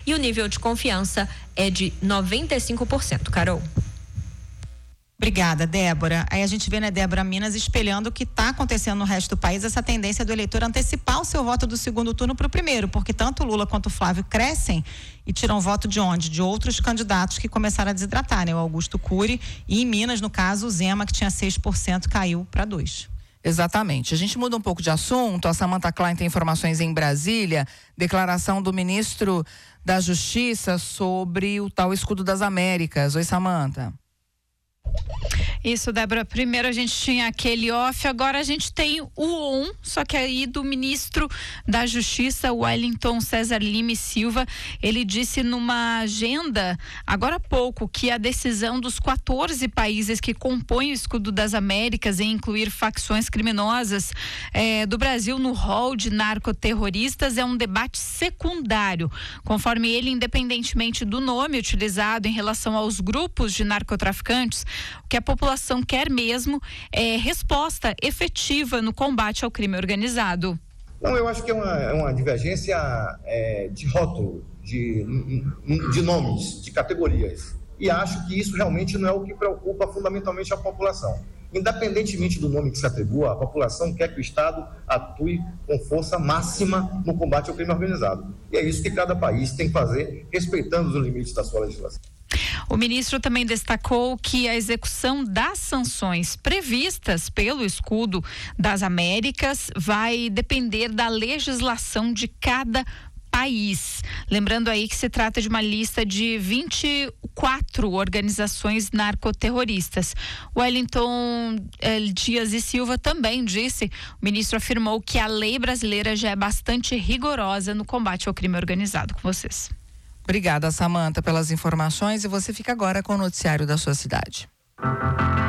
e o nível de confiança é de 95%. Carol. Obrigada, Débora. Aí a gente vê, né, Débora, Minas espelhando o que está acontecendo no resto do país, essa tendência do eleitor antecipar o seu voto do segundo turno para o primeiro, porque tanto o Lula quanto o Flávio crescem e tiram voto de onde? De outros candidatos que começaram a desidratar, né? O Augusto Cury e em Minas, no caso, o Zema, que tinha 6%, caiu para 2%. Exatamente. A gente muda um pouco de assunto. A Samantha Klein tem informações em Brasília. Declaração do ministro da Justiça sobre o tal Escudo das Américas. Oi, Samantha. Isso, Débora. Primeiro a gente tinha aquele off, agora a gente tem o on, só que aí do ministro da Justiça, Wellington César Lima e Silva. Ele disse numa agenda, agora há pouco, que a decisão dos 14 países que compõem o Escudo das Américas em incluir facções criminosas do Brasil no rol de narcoterroristas é um debate secundário. Conforme ele, independentemente do nome utilizado em relação aos grupos de narcotraficantes, o que a população quer mesmo é resposta efetiva no combate ao crime organizado. Não, eu acho que é uma divergência de rótulo, de nomes, de categorias. E acho que isso realmente não é o que preocupa fundamentalmente a população. Independentemente do nome que se atribua, a população quer que o Estado atue com força máxima no combate ao crime organizado. E é isso que cada país tem que fazer, respeitando os limites da sua legislação. O ministro também destacou que a execução das sanções previstas pelo Escudo das Américas vai depender da legislação de cada país. Lembrando aí que se trata de uma lista de 24 organizações narcoterroristas. Wellington Dias e Silva também disse, o ministro afirmou que a lei brasileira já é bastante rigorosa no combate ao crime organizado. Com vocês. Obrigada, Samantha, pelas informações, e você fica agora com o noticiário da sua cidade.